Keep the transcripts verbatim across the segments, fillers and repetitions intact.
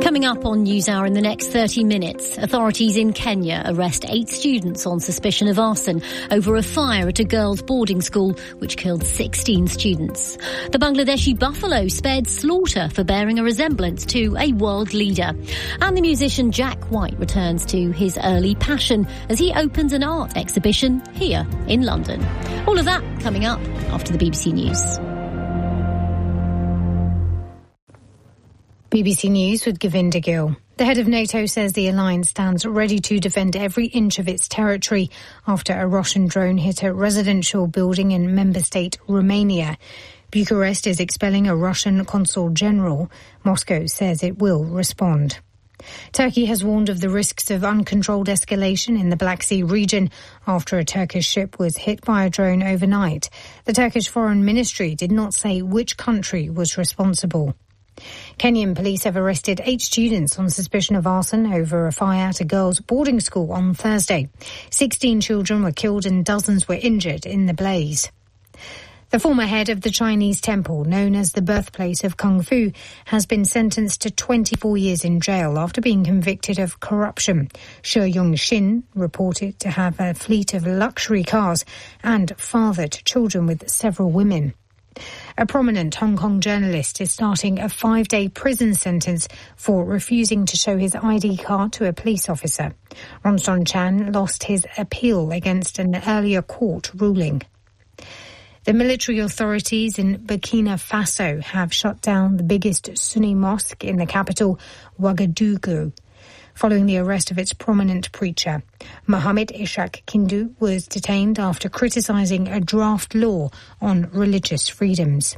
Coming up on NewsHour in the next thirty minutes, authorities in Kenya arrest eight students on suspicion of arson over a fire at a girls' boarding school which killed sixteen students. The Bangladeshi buffalo spared slaughter for bearing a resemblance to a world leader. And the musician Jack White returns to his early passion as he opens an art exhibition here in London. All of that coming up after the B B C News. B B C News with Govinda Gill. The head of NATO says the alliance stands ready to defend every inch of its territory after a Russian drone hit a residential building in member state Romania. Bucharest is expelling a Russian consul general. Moscow says it will respond. Turkey has warned of the risks of uncontrolled escalation in the Black Sea region after a Turkish ship was hit by a drone overnight. The Turkish Foreign Ministry did not say which country was responsible. Kenyan police have arrested eight students on suspicion of arson over a fire at a girls' boarding school on Thursday. Sixteen children were killed and dozens were injured in the blaze. The former head of the Chinese temple, known as the birthplace of Kung Fu, has been sentenced to twenty-four years in jail after being convicted of corruption. Shi Yongxin, reported to have a fleet of luxury cars and fathered children with several women. A prominent Hong Kong journalist is starting a five-day prison sentence for refusing to show his I D card to a police officer. Ronson Chan lost his appeal against an earlier court ruling. The military authorities in Burkina Faso have shut down the biggest Sunni mosque in the capital, Ouagadougou, following the arrest of its prominent preacher. Mohamed Ishaq Kindu was detained after criticising a draft law on religious freedoms.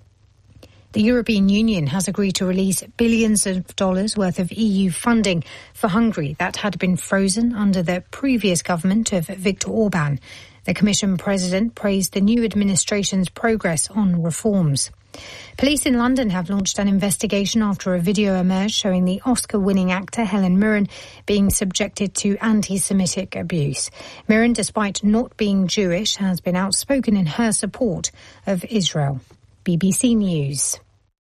The European Union has agreed to release billions of dollars worth of E U funding for Hungary that had been frozen under the previous government of Viktor Orban. The Commission President praised the new administration's progress on reforms. Police in London have launched an investigation after a video emerged showing the Oscar-winning actor Helen Mirren being subjected to anti-Semitic abuse. Mirren, despite not being Jewish, has been outspoken in her support of Israel. B B C News.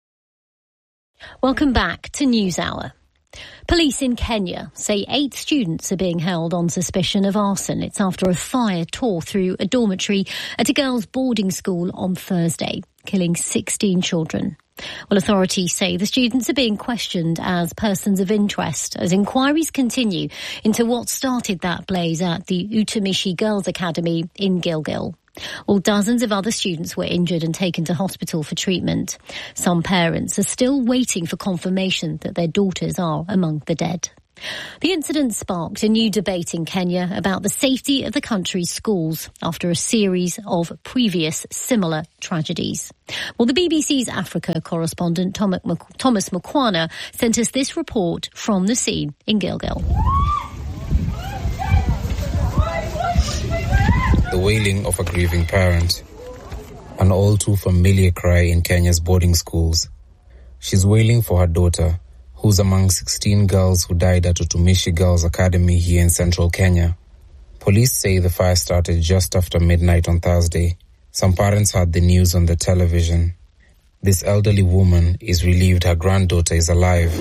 Welcome back to NewsHour. Police in Kenya say eight students are being held on suspicion of arson. It's after a fire tore through a dormitory at a girls' boarding school on Thursday, killing sixteen children. Well, authorities say the students are being questioned as persons of interest as inquiries continue into what started that blaze at the Utumishi Girls Academy in Gilgil. Well, dozens of other students were injured and taken to hospital for treatment. Some parents are still waiting for confirmation that their daughters are among the dead. The incident sparked a new debate in Kenya about the safety of the country's schools after a series of previous similar tragedies. Well, the B B C's Africa correspondent Thomas Mukwana sent us this report from the scene in Gilgil. The wailing of a grieving parent, an all too familiar cry in Kenya's boarding schools. She's wailing for her daughter, who's among sixteen girls who died at Utumishi Girls Academy here in central Kenya. Police say the fire started just after midnight on Thursday. Some parents heard the news on the television. This elderly woman is relieved her granddaughter is alive.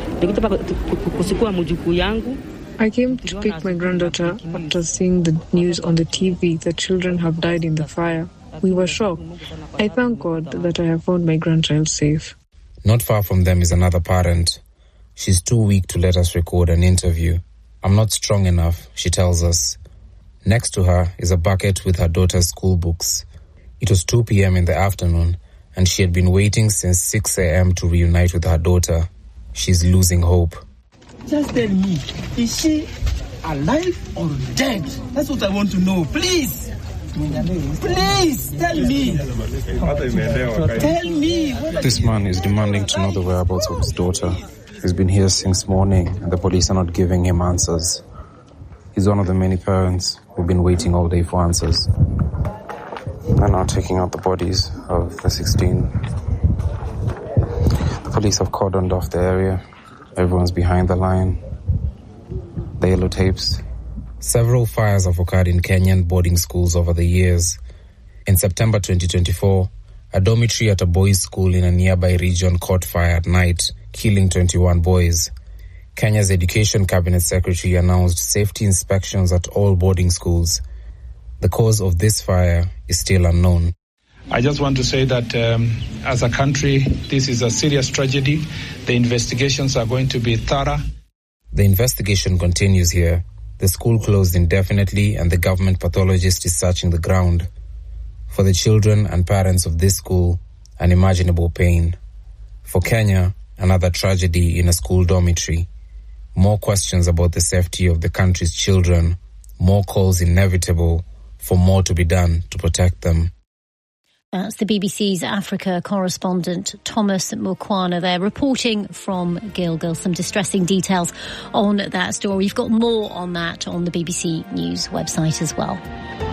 I came to pick my granddaughter after seeing the news on the T V that children have died in the fire. We were shocked. I thank God that I have found my grandchild safe. Not far from them is another parent. She's too weak to let us record an interview. I'm not strong enough, she tells us. Next to her is a bucket with her daughter's school books. It was two p.m. in the afternoon, and she had been waiting since six a.m. to reunite with her daughter. She's losing hope. Just tell me, is she alive or dead? That's what I want to know. Please. Please, tell me. Tell me. This man is demanding to know the whereabouts of his daughter. He's been here since morning, and the police are not giving him answers. He's one of the many parents who've been waiting all day for answers. They're now taking out the bodies of the sixteen. The police have cordoned off the area. Everyone's behind the line. The yellow tapes. Several fires have occurred in Kenyan boarding schools over the years. In September twenty twenty-four, A dormitory at a boys' school in a nearby region caught fire at night, killing twenty-one boys. Kenya's Education Cabinet Secretary announced safety inspections at all boarding schools. The cause of this fire is still unknown. I just want to say that um, as a country, this is a serious tragedy. The investigations are going to be thorough. The investigation continues here. The school closed indefinitely and the government pathologist is searching the ground. For the children and parents of this school, unimaginable pain. For Kenya, another tragedy in a school dormitory. More questions about the safety of the country's children. More calls inevitable for more to be done to protect them. That's the B B C's Africa correspondent Thomas Mukwana there, reporting from Gilgil. Some distressing details on that story. We've got more on that on the B B C News website as well.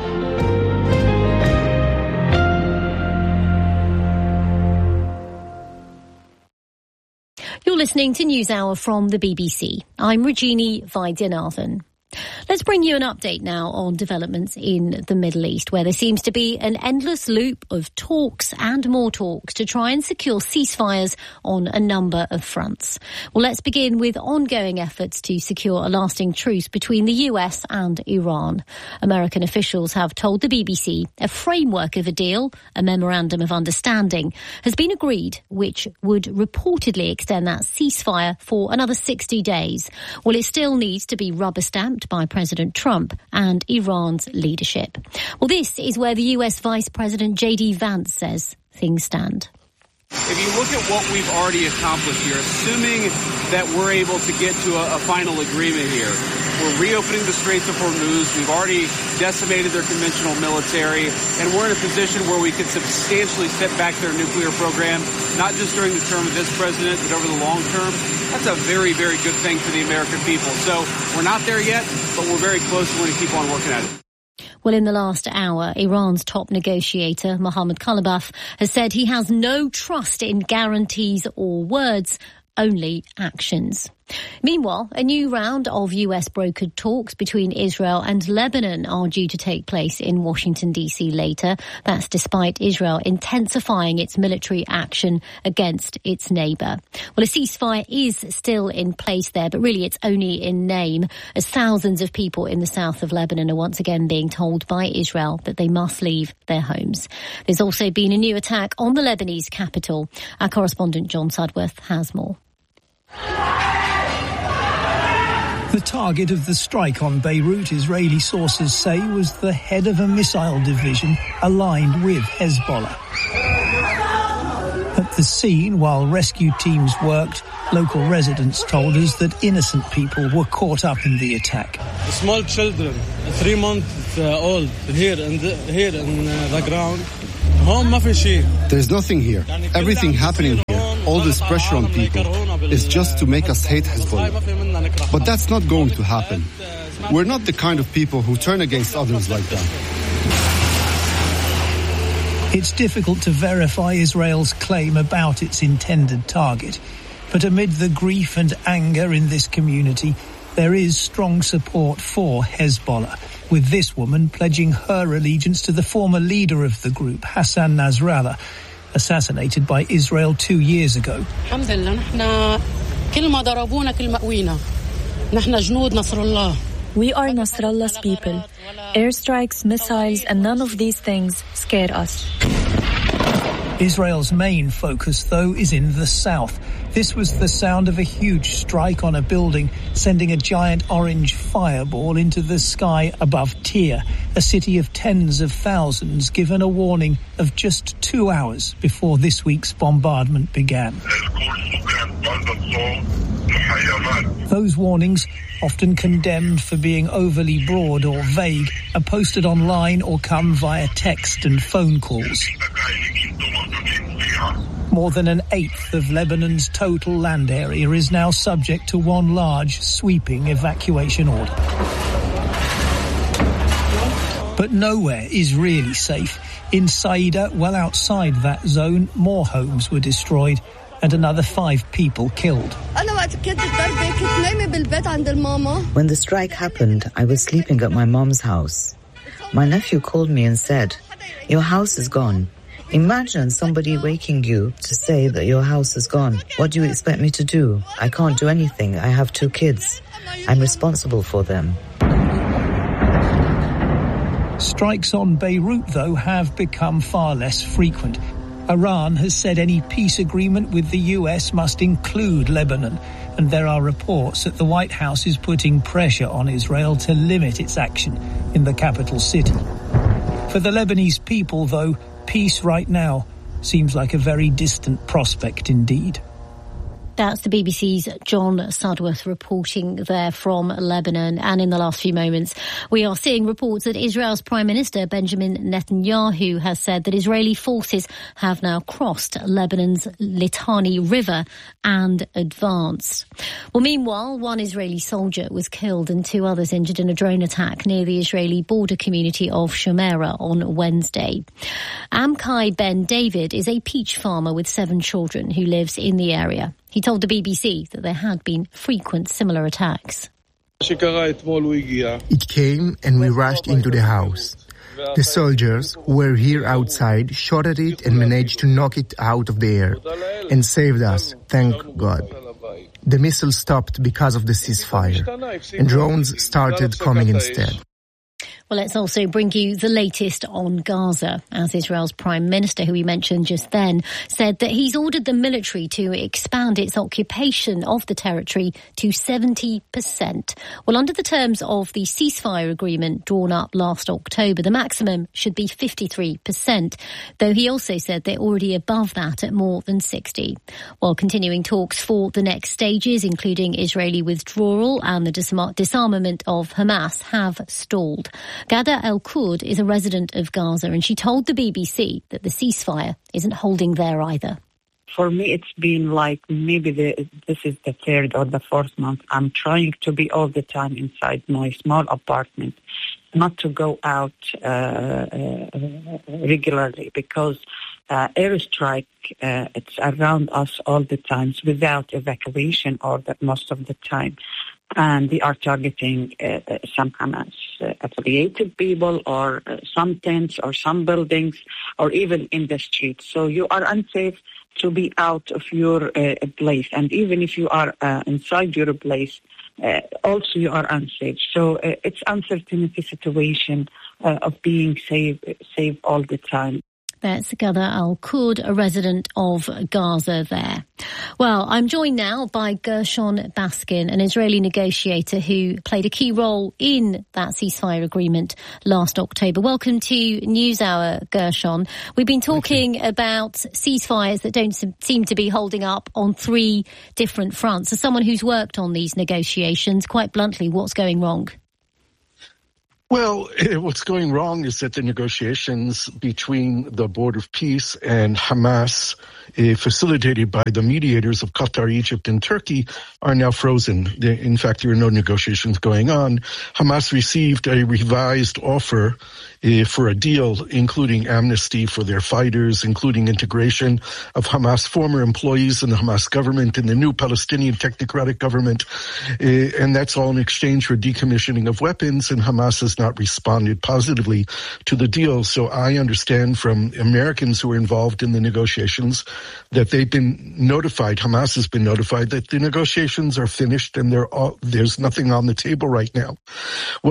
You're listening to NewsHour from the B B C. I'm Regini Vaidyanathan. Let's bring you an update now on developments in the Middle East, where there seems to be an endless loop of talks and more talks to try and secure ceasefires on a number of fronts. Well, let's begin with ongoing efforts to secure a lasting truce between the U S and Iran. American officials have told the B B C a framework of a deal, a memorandum of understanding, has been agreed, which would reportedly extend that ceasefire for another sixty days. Well, it still needs to be rubber-stamped by President Trump and Iran's leadership. Well, this is where the U S Vice President J D Vance says things stand. If you look at what we've already accomplished here, assuming that we're able to get to a, a final agreement here, we're reopening the Straits of Hormuz. We've already decimated their conventional military, and we're in a position where we can substantially set back their nuclear program, not just during the term of this president, but over the long term. That's a very, very good thing for the American people. So we're not there yet, but we're very close, and we're going to keep on working at it. Well, in the last hour, Iran's top negotiator, Mohammad Khalibaf, has said he has no trust in guarantees or words, only actions. Meanwhile, a new round of U S brokered talks between Israel and Lebanon are due to take place in Washington, D C later. That's despite Israel intensifying its military action against its neighbour. Well, a ceasefire is still in place there, but really it's only in name, as thousands of people in the south of Lebanon are once again being told by Israel that they must leave their homes. There's also been a new attack on the Lebanese capital. Our correspondent John Sudworth has more. The target of the strike on Beirut, Israeli sources say, was the head of a missile division aligned with Hezbollah. At the scene, while rescue teams worked, local residents told us that innocent people were caught up in the attack. Small children, three months uh, old, here in the, here in uh, the ground. There's nothing here. Everything happening here, all this pressure on people, is just to make us hate Hezbollah. But that's not going to happen. We're not the kind of people who turn against others like that. It's difficult to verify Israel's claim about its intended target. But amid the grief and anger in this community, there is strong support for Hezbollah, with this woman pledging her allegiance to the former leader of the group, Hassan Nasrallah, assassinated by Israel two years ago. We are Nasrallah's people. Airstrikes, missiles, and none of these things scare us. Israel's main focus, though, is in the south. This was the sound of a huge strike on a building, sending a giant orange fireball into the sky above Tyre, a city of tens of thousands, given a warning of just two hours before this week's bombardment began. Those warnings, often condemned for being overly broad or vague, are posted online or come via text and phone calls. More than an eighth of Lebanon's total land area is now subject to one large, sweeping evacuation order. But nowhere is really safe. In Saida, well outside that zone, more homes were destroyed and another five people killed. When the strike happened, I was sleeping at my mom's house. My nephew called me and said, "Your house is gone. Imagine somebody waking you to say that your house is gone. What do you expect me to do? I can't do anything. I have two kids. I'm responsible for them. Strikes on Beirut, though, have become far less frequent. Iran has said any peace agreement with the U S must include Lebanon, and there are reports that the White House is putting pressure on Israel to limit its action in the capital city. For the Lebanese people, though, peace right now seems like a very distant prospect indeed. That's the B B C's John Sudworth reporting there from Lebanon. And in the last few moments, we are seeing reports that Israel's Prime Minister Benjamin Netanyahu has said that Israeli forces have now crossed Lebanon's Litani River and advanced. Well, meanwhile, one Israeli soldier was killed and two others injured in a drone attack near the Israeli border community of Shomerah on Wednesday. Amkai Ben David is a peach farmer with seven children who lives in the area. He told the B B C that there had been frequent similar attacks. It came and we rushed into the house. The soldiers who were here outside shot at it and managed to knock it out of the air and saved us, thank God. The missile stopped because of the ceasefire, and drones started coming instead. Well, let's also bring you the latest on Gaza, as Israel's Prime Minister, who we mentioned just then, said that he's ordered the military to expand its occupation of the territory to seventy percent. Well, under the terms of the ceasefire agreement drawn up last October, the maximum should be fifty-three percent, though he also said they're already above that at more than sixty. While continuing talks for the next stages, including Israeli withdrawal and the disar- disarmament of Hamas, have stalled. Ghada El-Kurd is a resident of Gaza, and she told the B B C that the ceasefire isn't holding there either. For me, it's been like maybe the, this is the third or the fourth month. I'm trying to be all the time inside my small apartment, not to go out uh, uh, regularly because uh, airstrike, uh, it's around us all the time without evacuation or that most of the time. And they are targeting uh, some Hamas-affiliated uh, people or uh, some tents or some buildings or even in the streets. So you are unsafe to be out of your uh, place. And even if you are uh, inside your place, uh, also you are unsafe. So uh, it's uncertainty situation uh, of being safe, safe all the time. That's Ghada El-Kurd, a resident of Gaza there. Well, I'm joined now by Gershon Baskin, an Israeli negotiator who played a key role in that ceasefire agreement last October. Welcome to NewsHour, Gershon. We've been talking about ceasefires that don't seem to be holding up on three different fronts. As someone who's worked on these negotiations, quite bluntly, what's going wrong? Well, what's going wrong is that the negotiations between the Board of Peace and Hamas, uh, facilitated by the mediators of Qatar, Egypt, and Turkey, are now frozen. In fact, there are no negotiations going on. Hamas received a revised offer uh, for a deal, including amnesty for their fighters, including integration of Hamas former employees in the Hamas government and the new Palestinian technocratic government. Uh, and that's all in exchange for decommissioning of weapons, and Hamas has not responded positively to the deal. So I understand from Americans who are involved in the negotiations that they've been notified, Hamas has been notified that the negotiations are finished and they're all, there's nothing on the table right now. Well,